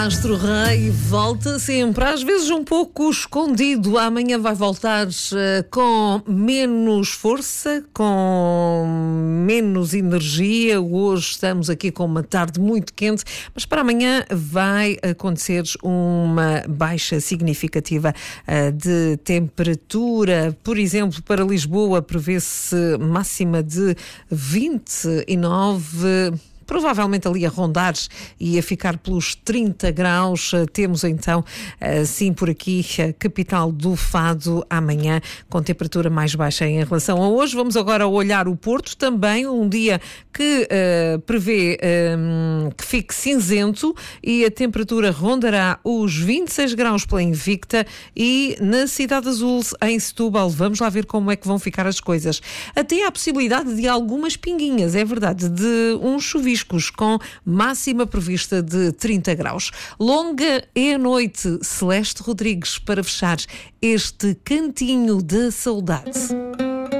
Astro Rei volta sempre, às vezes um pouco escondido. Amanhã vai voltar com menos força, com menos energia. Hoje estamos aqui com uma tarde muito quente, mas para amanhã vai acontecer uma baixa significativa de temperatura. Por exemplo, para Lisboa prevê-se máxima de 29, provavelmente ali a rondar e a ficar pelos 30 graus. Temos então, sim, por aqui, a capital do Fado amanhã, com temperatura mais baixa em relação a hoje. Vamos agora olhar o Porto, também um dia que prevê que fique cinzento e a temperatura rondará os 26 graus pela Invicta, e na Cidade Azul, em Setúbal, vamos lá ver como é que vão ficar as coisas. Até há a possibilidade de algumas pinguinhas, é verdade, de uns chuviscos, com máxima prevista de 30 graus. Longa é a noite. Celeste Rodrigues, para fechar este cantinho da saudade.